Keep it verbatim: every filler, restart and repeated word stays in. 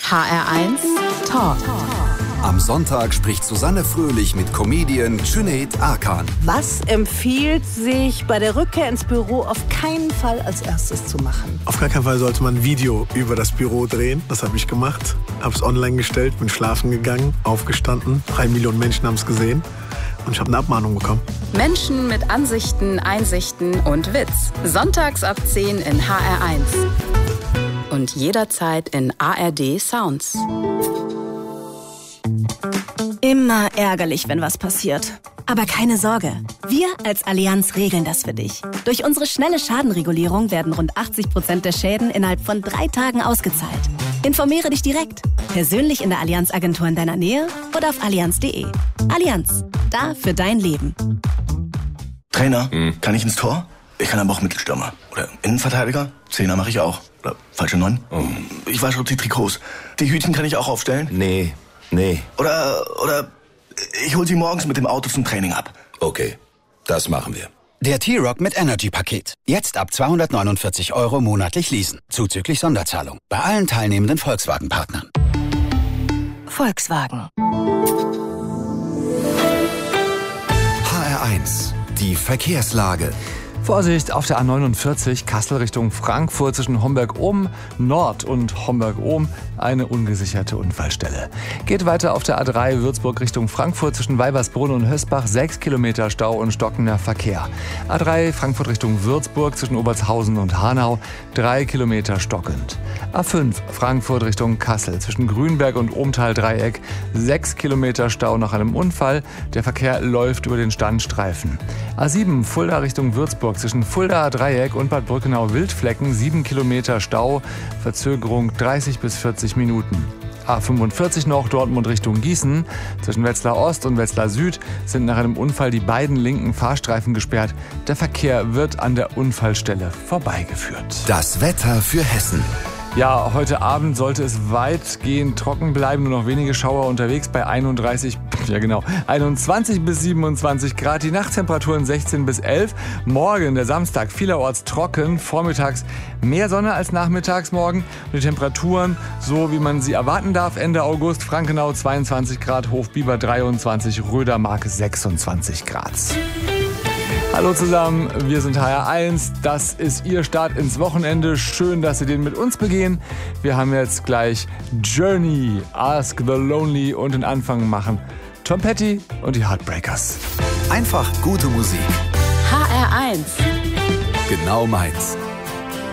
H R eins Talk. Am Sonntag spricht Susanne Fröhlich mit Comedian Cüneyt Arkan. Was empfiehlt sich bei der Rückkehr ins Büro auf keinen Fall als erstes zu machen? Auf gar keinen Fall sollte man ein Video über das Büro drehen. Das habe ich gemacht. Habe es online gestellt, bin schlafen gegangen, aufgestanden. Drei Millionen Menschen haben es gesehen. Und ich habe eine Abmahnung bekommen. Menschen mit Ansichten, Einsichten und Witz. Sonntags ab zehn in H R eins. Und jederzeit in A R D Sounds. Immer ärgerlich, wenn was passiert. Aber keine Sorge, wir als Allianz regeln das für dich. Durch unsere schnelle Schadenregulierung werden rund achtzig Prozent der Schäden innerhalb von drei Tagen ausgezahlt. Informiere dich direkt, persönlich in der Allianz-Agentur in deiner Nähe oder auf allianz punkt de. Allianz, da für dein Leben. Trainer, hm. kann ich ins Tor? Ich kann aber auch Mittelstürmer. Oder Innenverteidiger? Zehner mache ich auch. Oder falsche Neun? Oh. Ich wasche die Trikots. Die Hütchen kann ich auch aufstellen? Nee, nee. Oder, oder ich hol sie morgens mit dem Auto zum Training ab. Okay, das machen wir. Der T-Rock mit Energy-Paket. Jetzt ab zweihundertneunundvierzig Euro monatlich leasen. Zuzüglich Sonderzahlung. Bei allen teilnehmenden Volkswagen-Partnern. Volkswagen. H R eins. Die Verkehrslage. Vorsicht auf der A neunundvierzig, Kassel Richtung Frankfurt zwischen Homberg-Ohm Nord und Homberg-Ohm, eine ungesicherte Unfallstelle. Geht weiter auf der A drei Würzburg Richtung Frankfurt zwischen Weibersbrunn und Hösbach, sechs Kilometer Stau und stockender Verkehr. A drei Frankfurt Richtung Würzburg zwischen Obertshausen und Hanau, drei Kilometer stockend. A fünf Frankfurt Richtung Kassel zwischen Grünberg und Ohmtal-Dreieck, sechs Kilometer Stau nach einem Unfall, der Verkehr läuft über den Standstreifen. A sieben Fulda Richtung Würzburg zwischen Fuldaer Dreieck und Bad Brückenau-Wildflecken, sieben Kilometer Stau, Verzögerung dreißig bis vierzig Minuten. A fünfundvierzig noch Dortmund Richtung Gießen. Zwischen Wetzlar Ost und Wetzlar Süd sind nach einem Unfall die beiden linken Fahrstreifen gesperrt. Der Verkehr wird an der Unfallstelle vorbeigeführt. Das Wetter für Hessen. Ja, heute Abend sollte es weitgehend trocken bleiben, nur noch wenige Schauer unterwegs bei einunddreißig, ja genau, einundzwanzig bis siebenundzwanzig Grad, die Nachttemperaturen sechzehn bis elf. Morgen, der Samstag, vielerorts trocken, vormittags mehr Sonne als nachmittags morgen. Und die Temperaturen, so wie man sie erwarten darf, Ende August, Frankenau zweiundzwanzig Grad, Hofbieber dreiundzwanzig, Rödermark sechsundzwanzig Grad. Hallo zusammen, wir sind H R eins, das ist Ihr Start ins Wochenende. Schön, dass Sie den mit uns begehen. Wir haben jetzt gleich Journey, Ask the Lonely und den Anfang machen Tom Petty und die Heartbreakers. Einfach gute Musik. H R eins. Genau meins.